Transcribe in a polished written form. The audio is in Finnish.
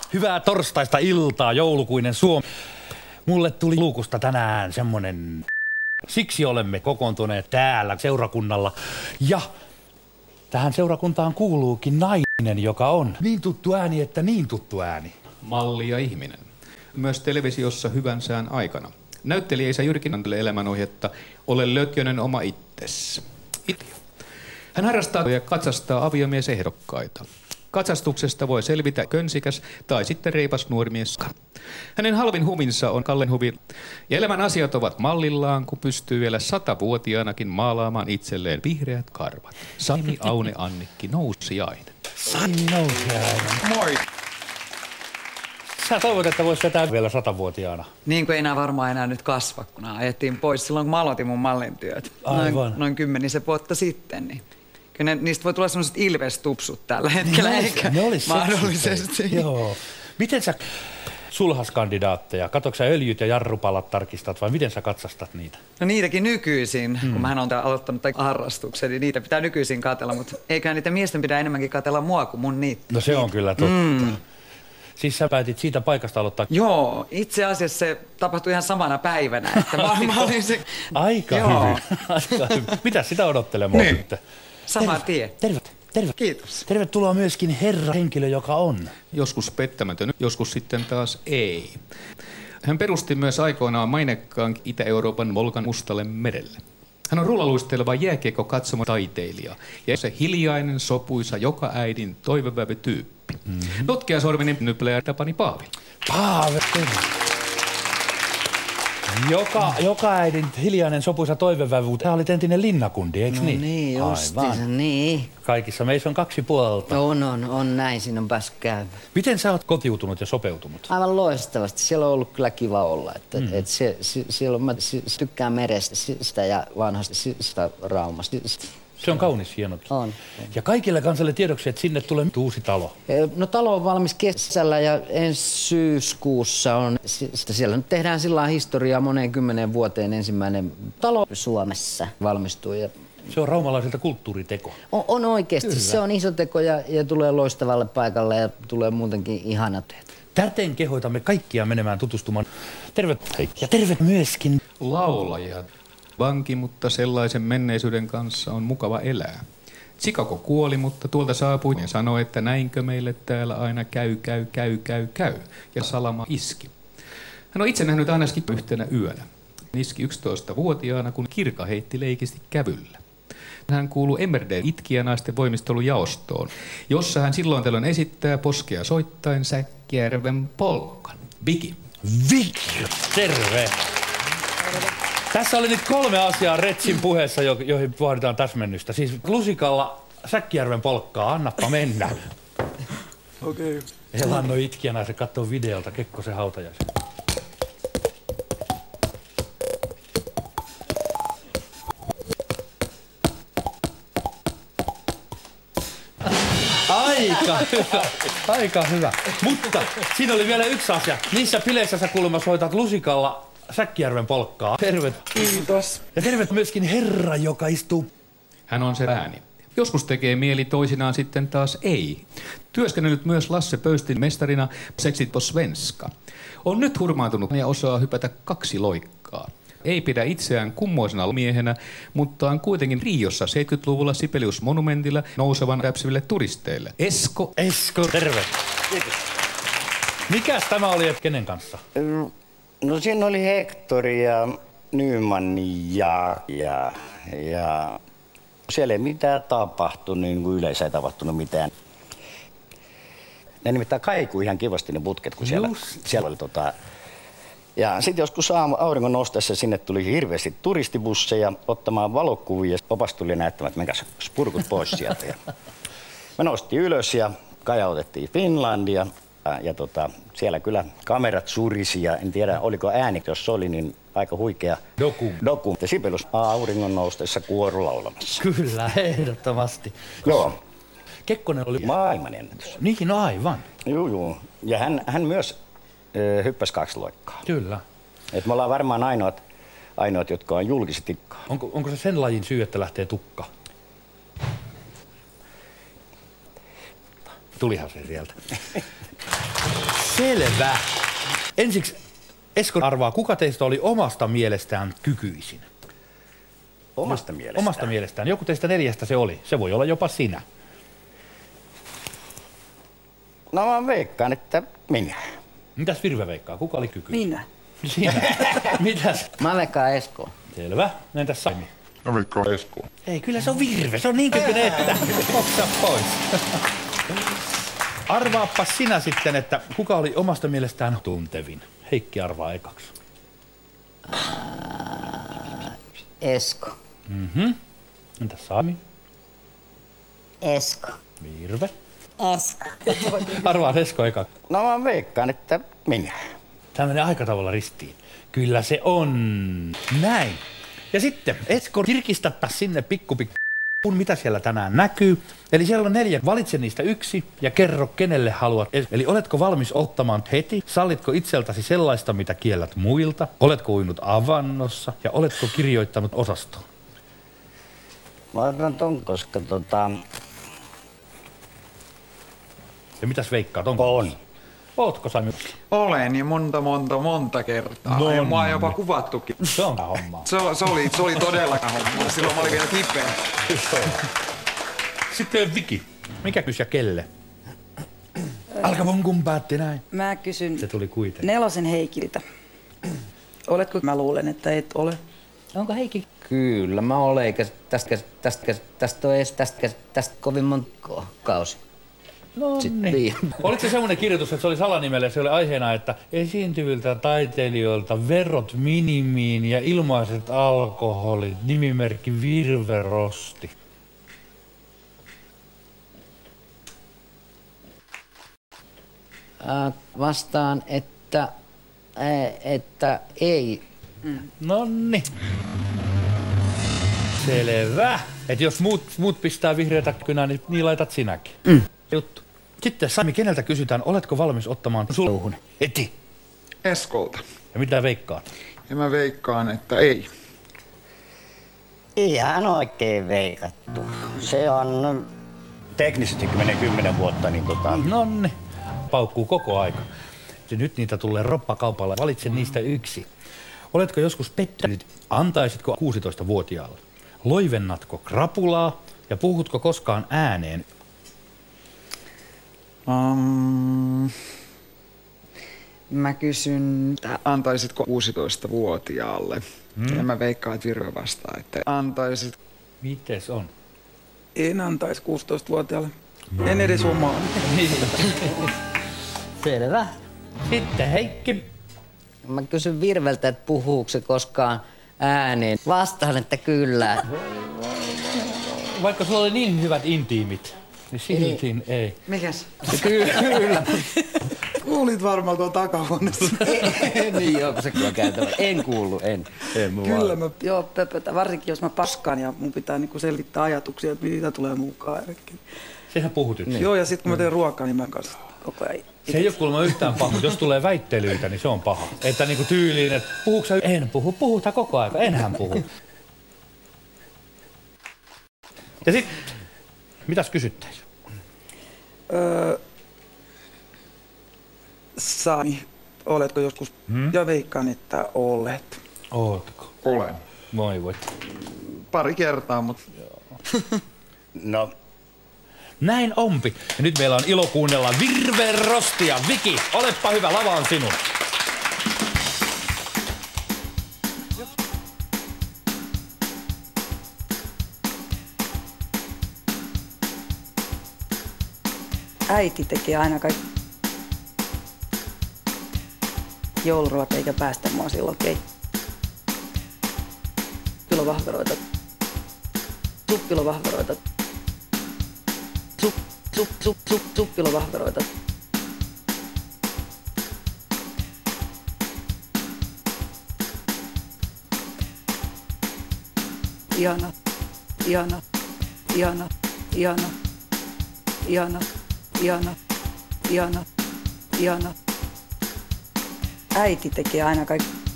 Hyvää torstaista iltaa, joulukuinen Suomi. Mulle tuli luukusta tänään semmonen... Siksi olemme kokoontuneet täällä seurakunnalla. Ja tähän seurakuntaan kuuluukin nainen, joka on niin tuttu ääni, että niin tuttu ääni. Malli ja ihminen. Myös televisiossa hyvän sään aikana. Näyttelijä isä Jyrki anteli elämänohjetta Ole lötjönen oma itsesi. Hän harrastaa ja katsastaa aviomiesehdokkaita. Katsastuksesta voi selvitä könsikäs tai sitten reipas nuori mies. Hänen halvin huvinsa on Kallen huvi. Ja elämän asiat ovat mallillaan, kun pystyy vielä 100-vuotiaanakin maalaamaan itselleen vihreät karvat. Sami Aune Annikki Nousiainen. Sami Nousiainen. Moi! Sä toivot, että vois vetää vielä 100-vuotiaana. Niin kuin ei enää varmaan enää nyt kasva, kun ajettiin pois silloin, kun mä aloitin mun mallintyöt. Aivan. Noin 10 vuotta sitten. Niin. Kyllä niistä voi tulla sellaiset ilvestupsut tällä hetkellä, eikä mahdollisesti. Joo. Miten sä sulhaskandidaatteja, katsoitko sä öljyt ja jarrupalat tarkistat vai miten sä katsastat niitä? No niitäkin nykyisin, kun mähän olen aloittanut harrastuksen, niin niitä pitää nykyisin katsella, mutta eiköhän niitä miesten pitää enemmänkin katsella mua kuin mun niitä. No se on kyllä totta. Siis sä päätit siitä paikasta aloittaa? Joo, itse asiassa se tapahtui ihan samana päivänä, että mä olin se... Aika hyvin. Mitäs sitä odottelee mua sitten? Sama tie. Terve. Kiitos. Tervetuloa myöskin herra henkilö, joka on. Joskus pettämätön, joskus sitten taas ei. Hän perusti myös aikoinaan mainekkaan Itä-Euroopan Volgan mustalle merelle. Hän on rullaluisteleva jääkiekko-katsomotaiteilija ja se hiljainen, sopuisa, joka äidin toivevävy-tyyppi. Notkeasorminen nypleä Tapani Paavila. Paavila. Joka äidin hiljainen sopuisa toivevävy. Tämä oli entinen linnakundi, eikö niin? No niin, justiinsa, niin. Kaikissa meissä on 2 puolta. On näin, siinä on päässyt käymään. Miten sä oot kotiutunut ja sopeutunut? Aivan loistavasti, siellä on ollut kyllä kiva olla. Siellä on, mä tykkään merestä sitä ja vanhasta sitä Raumasta. Se on kaunis, hieno. On. Ja kaikille kansalle tiedoksi, että sinne tulee uusi talo. No talo on valmis kesällä ja ensi syyskuussa on, siellä nyt tehdään sillä historiaa moneen 10 vuoteen ensimmäinen talo Suomessa valmistuu. Ja se on raumalaisilta kulttuuriteko. On oikeasti, kyllä. Se on iso teko ja tulee loistavalle paikalle ja tulee muutenkin ihanat. Täten kehoitamme kaikkia menemään tutustumaan. Terve ja terve myöskin laulajia. Vanki, mutta sellaisen menneisyyden kanssa on mukava elää. Chicago kuoli, mutta tuolta saapui ja sanoi, että näinkö meille täällä aina käy. Ja salama iski. Hän on itse nähnyt ainakin yhtenä yönä. Iski 11-vuotiaana, kun Kirka heitti leikisti kävyllä. Hän kuuluu Emmerdale itkijänaisten voimistelujaostoon, jossa hän silloin tällöin esittää poskea soittain Säkkijärven polkan. Viki. Terve! Tässä oli nyt 3 asiaa Retsin puheessa, joihin pohditaan täsmennystä. Siis lusikalla Säkkijärven polkkaa, annappa mennä. Okei. Elanno itkijänä, se katsoo videolta Kekkosen hautajaisen. Aika hyvä. Mutta siinä oli vielä yksi asia. Niissä bileissä sä kuulemma soitat lusikalla Säkkijärven polkkaa. Terve. Kiitos. Ja terve myöskin herra, joka istuu. Hän on se ääni. Joskus tekee mieli, toisinaan sitten taas ei. Työskennellyt myös Lasse Pöystin mestarina Sexit på svenska. On nyt hurmaantunut ja osaa hypätä 2 loikkaa. Ei pidä itseään kummoisena miehenä, mutta on kuitenkin Riossa 70-luvulla Sibelius-monumentilla nousevan räpsiville turisteille. Esko, terve. Kiitos. Mikäs tämä oli, kenen kanssa? No siinä oli Hektori ja Nyman ja siellä ei mitään tapahtunut, niin kuin yleensä ei tapahtunut mitään. Ne nimittäin kaikui ihan kivasti ne putket, kun siellä oli Ja sitten joskus auringon nostaessa sinne tuli hirveästi turistibusseja ottamaan valokuvia. Opas tuli näyttämään, että menkää spurkut pois sieltä. Ja me nostettiin ylös ja kajautettiin Finlandia. Ja siellä kyllä kamerat surisi ja en tiedä oliko ääni, jos oli, niin aika huikea doku. Ja Sibelius auringon noustessa kuoru laulamassa. Kyllä, ehdottomasti. Joo. Kekkonen oli maailmanennätys. Niin, no aivan. Joo. Ja hän myös hyppäsi 2 loikkaa. Kyllä. Et me ollaan varmaan ainoat, jotka on julkisesti tikkaa. Onko se sen lajin syy, että lähtee tukka? Tulihan se sieltä. Selvä. Ensiksi Esko arvaa, kuka teistä oli omasta mielestään kykyisin? Omasta mielestään? Omasta mielestään. Joku teistä 4 se oli. Se voi olla jopa sinä. No mä veikkaan, että minä. Mitäs Virve veikkaa? Kuka oli kykyisin? Minä. Sinä. Mitäs? Mä veikkaan Esko. Selvä. Entäs Sami? Mä veikkaan Esko. Ei, kyllä se on Virve. Se on niin kykyinen, että oksa pois. Arvaappa sinä sitten, että kuka oli omasta mielestään tuntevin. Heikki arvaa ekaksi. Esko. Entäs Sami? Esko. Virve. Esko. Arvaa Esko ekaksi. No mä veikkaan, että minä. Tämä menee aika tavalla ristiin. Kyllä se on. Näin. Ja sitten Esko kirkistäpä sinne mitä siellä tänään näkyy. Eli siellä on 4. Valitse niistä 1 ja kerro kenelle haluat. Eli oletko valmis ottamaan heti? Sallitko itseltäsi sellaista, mitä kiellät muilta? Oletko uinut avannossa? Ja oletko kirjoittanut osastoon? Mä otan ton, koska Ja mitäs veikkaat? Onko? On. Ootko Sami? Olen ja monta kertaa. No Ja mua on niin. jopa kuvattukin. Se on hommaa. Se oli todella hommaa. Silloin mä olin vielä kipeä. Sitten Viki. Mikä kysy ja kelle? Alka kun päätti näin. Mä kysyn Se tuli kuitenkin. 4 Heikiltä. Oletko? Mä luulen, että et ole. Onko Heikki? Kyllä mä olen, eikä tästä kovin monta kausi. No niin. Oliko se semmoinen kirjoitus, että se oli salanimellä ja se oli aiheena, että esiintyviltä taiteilijoilta verot minimiin ja ilmaiset alkoholit, nimimerkki Virve Rosti. Vastaan, että ei. Nonni. Selvä. Et jos muut pistää vihreätä kynää, niin laitat sinäkin. Juttu. Sitten Sami, keneltä kysytään, oletko valmis ottamaan sulhun heti? Eskolta. Ja mitä veikkaat? Ja mä veikkaan, että ei. Ihan oikein veikattu. Se on teknisesti 10 vuotta, niin Nonni. Paukkuu koko aika. Ja nyt niitä tulee roppakaupalla. Valitse niistä 1. Oletko joskus pettänyt? Antaisitko 16-vuotiaalle? Loivennatko krapulaa? Ja puhutko koskaan ääneen? Mä kysyn, antaisitko 16-vuotiaalle? Ja mä veikkaan, että Virve vastaa, että antaisit. Mites on? En antaisi 16-vuotiaalle. En edes omaa. Selvä. Sitten Heikki. Mä kysyn Virveltä, että puhuuko se koskaan ääneen. Vastaan, että kyllä. Vaikka sulla oli niin hyvät intiimit, niin silti ei. Mikäs? Kyllä. Kuulit varmaan tuon takahuoneessa. Niin joo, se kyllä käytävä. En kuullut, en. Kyllä mä pöpötän, varsinkin jos mä paskaan ja mun pitää niinku selvittää ajatuksia, että mitä tulee mukaan. Sehän puhut nyt. Joo, ja sitten kun mä teen ruokaa, niin mä kanssa koko ajan. Se ei ole kuulemma yhtään paha, mutta jos tulee väittelyitä, niin se on paha. Että niinku tyyliin, että puhuuko sä? En puhu, puhutaan koko aika, enhän puhu. Ja sitten, mitäs kysyttäisiin? Sami, oletko joskus? Ja veikkaan, että olet. Ootko? Olen. Moi voit. Pari kertaa, mutta no Näin ompi. Ja nyt meillä on ilo kuunnella Virve Rostia. Viki, olepa hyvä, lava on sinun. Äiti tekee aina kaikki jouluruot eikä päästä mua silloin suppilovahveroita. Suppilovahveroita. Ihana. Äiti tekee aina kaikki